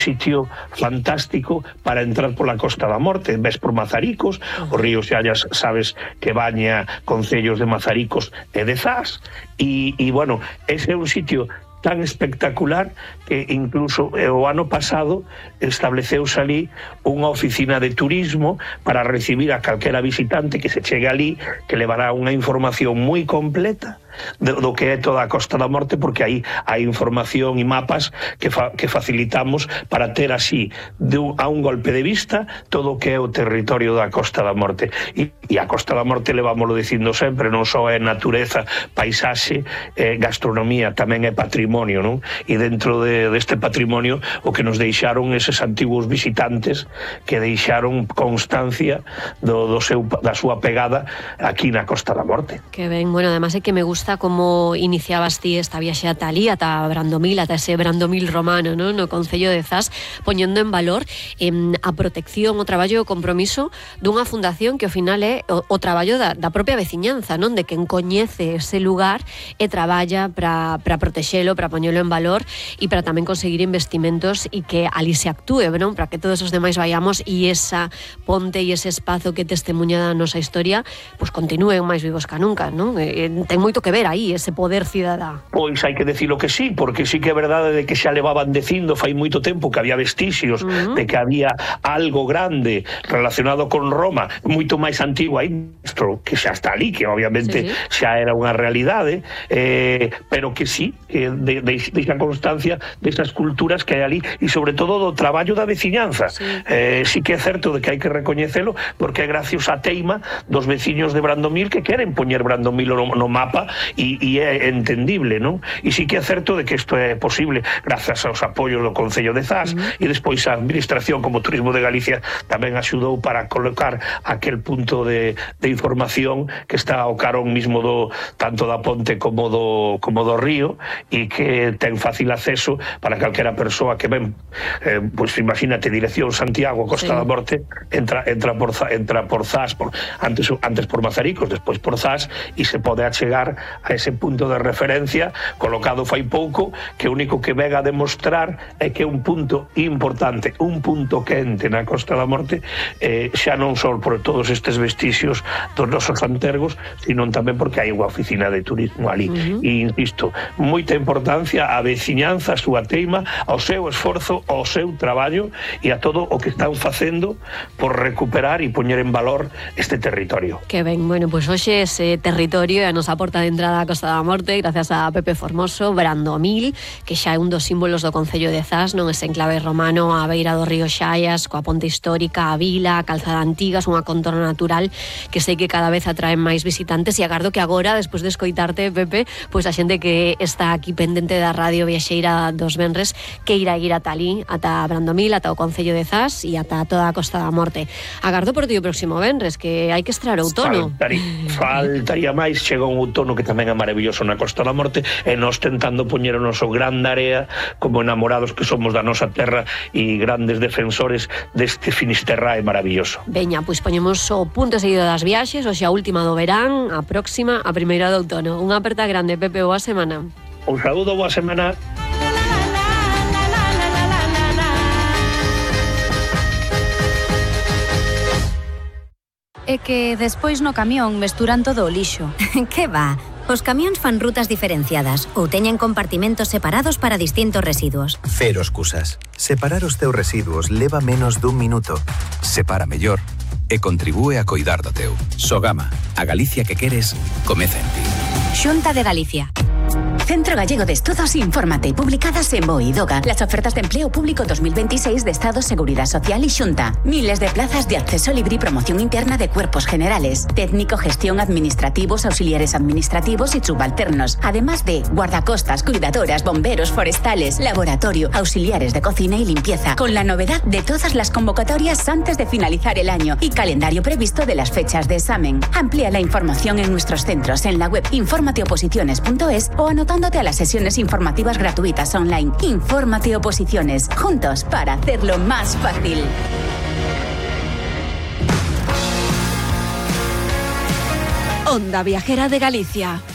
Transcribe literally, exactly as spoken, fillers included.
sitio fantástico para entrar pola Costa da Morte. Ves por Mazaricos, o río xa ya sabes que baña concellos de Mazaricos e de Zas, e, e bueno, ese é un sitio tan espectacular que incluso eh, o ano pasado estableceuse ali unha oficina de turismo para recibir a calquera visitante que se chegue ali, que levará unha información moi completa do, do que é toda a Costa da Morte, porque aí hai información e mapas que, fa, que facilitamos para ter así de un, a un golpe de vista todo o que é o territorio da Costa da Morte. E, e a Costa da Morte levámoslo dicindo sempre, non só é natureza, paisaxe, eh, gastronomía, tamén é patrimonio, non? E dentro de, deste patrimonio o que nos deixaron eses antiguos visitantes que deixaron constancia do, do seu, da súa pegada aquí na Costa da Morte. Que ben, bueno, además é que me gusta como iniciabas ti esta viaxe ata ali, ata Brandomil, ata ese Brandomil romano, ¿no? No Concello de Zas, poñendo en valor eh, a protección, o traballo e o compromiso dunha fundación que ao final é o, o traballo da, da propia veciñanza, non? De quen coñece ese lugar e traballa para para protexelo, para poñelo en valor e para tamén conseguir investimentos e que ali se actúe, non? Para que todos os demais vayamos e esa ponte e ese espazo que testemunha da nosa historia pois continúen máis vivos que nunca, non? Eh, ten moito que ver aí ese poder cidadá. Pois hai que decirlo que sí, porque sí que é verdade de que xa levaban dicindo fai moito tempo que había vestixios uh-huh. de que había algo grande relacionado con Roma, moito máis antigo aí, que xa está ali, que obviamente sí, sí. xa era unha realidade, eh, pero que sí, que de, de, deixa constancia desas culturas que hai ali e sobre todo do traballo da veciñanza. Sí. Eh, sí que é certo de que hai que recoñecelo, porque é gracias a teima dos veciños de Brandomil que queren poñer Brandomil no, no mapa e, e é entendible, non? E sí que é certo de que isto é posible grazas aos apoios do Concello de Zas uh-huh. e despois a Administración como Turismo de Galicia tamén axudou para colocar aquel punto de, de información que está ao carón mismo do tanto da ponte como do, como do río e que ten fácil acceso para calquera persoa que ven, eh, pois imagínate, dirección Santiago, Costa sí. da Morte, entra entra por entra por Zas, por, antes antes por Mazaricos, despois por Zas e se pode achegar a ese punto de referencia colocado fai pouco, que o único que vega a demostrar é que un punto importante, un punto quente na Costa da Morte, eh, xa non só por todos estes vestixios dos nosos antergos, sino tamén porque hai unha oficina de turismo ali. Uh-huh. E insisto, moita importancia a veciñanza, a súa teima, ao seu esforzo, ao seu traballo e a todo o que están facendo por recuperar e poñer en valor este territorio. Que ben, bueno, pois pues hoxe ese territorio é a nosa porta de entrada á Costa da Morte, gracias a Pepe Formoso, Brandomil, que xa é un dos símbolos do Concello de Zas, non ese enclave romano á beira do río Xaias, coa ponte histórica, a vila, a calzada antiga, é unha contorna natural que sei que cada vez atraen máis visitantes e agardo que agora, despois de escoitarte, Pepe, pois a xente que está aquí pendente da radio viaxeira dos venres que irá ir ata ali, ata Brandomil, ata o Concello de Zas e ata toda a Costa da Morte. Agardo por ti o próximo venres, que hai que estrear outono. Faltaría, faltaría máis, chega un outono que tamén é maravilloso na Costa da Morte e nós tentando poñer o noso gran area como enamorados que somos da nosa terra e grandes defensores deste Finisterrae maravilloso. Veña, pois poñemos o punto seguido das viaxes, hoxe a última do verán, a próxima, a primeira do outono. Unha aperta grande, Pepe, boa semana. Un saúdo, boa semana. É que despois no camión mesturan todo o lixo. Que va? Os camións fan rutas diferenciadas ou teñen compartimentos separados para distintos residuos. Cero excusas. Separar os teus residuos leva menos dun minuto. Separa mellor e contribúe a coidar do teu. Sogama, a Galicia que queres, comeza en ti. Xunta de Galicia. Centro Gallego de Estudos Infórmate, publicadas en BOE y DOGA. Las ofertas de empleo público dos mil veintiséis de Estado, Seguridad Social y Xunta. Miles de plazas de acceso libre y promoción interna de cuerpos generales, técnico, gestión, administrativos, auxiliares administrativos y subalternos. Además de guardacostas, cuidadoras, bomberos, forestales, laboratorio, auxiliares de cocina y limpieza. Con la novedad de todas las convocatorias antes de finalizar el año y calendario previsto de las fechas de examen. Amplía la información en nuestros centros en la web informateoposiciones punto es o anotándote a las sesiones informativas gratuitas online. Infórmate Oposiciones, juntos para hacerlo más fácil. Onda Viajera de Galicia.